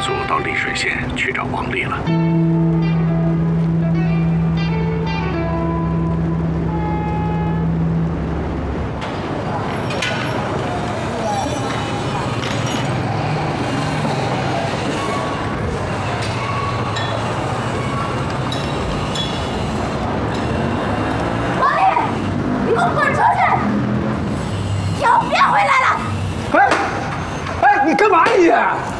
速到丽水县去找王丽了。 王丽，你给我滚出去！以后别回来了！ 哎，你干嘛你？